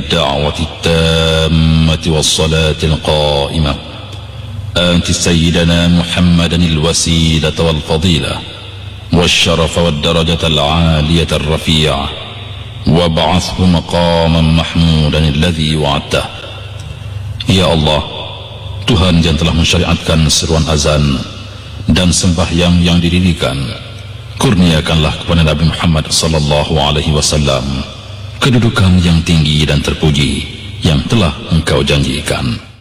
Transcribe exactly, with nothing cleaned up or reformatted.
الدعوة التامة والصلاة القائمة آت سيدنا محمدا الوسيلة والفضيلة والشرف والدرجة العالية الرفيعة وابعثه مقاما محمودا الذي وعدته. Ya Allah, Tuhan yang telah mensyariatkan seruan azan dan sembahyang yang didirikan, kurniakanlah kepada Nabi Muhammad sallallahu alaihi wasallam kedudukan yang tinggi dan terpuji yang telah Engkau janjikan.